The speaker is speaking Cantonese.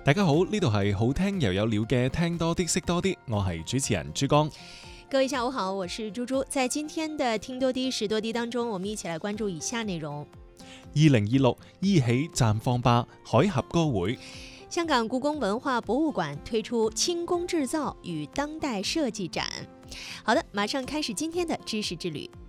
大家好，呢度係好聽又有料嘅聽多啲識多啲，我係主持人珠江。 各位下午好，我是猪猪。在今天的聽多啲識多啲當中，我們一起來關注以下內容。 2026依起綻放吧海峽歌會。 香港故宮文化博物館推出輕工製造與當代設計展。好的，馬上開始今天的知識之旅。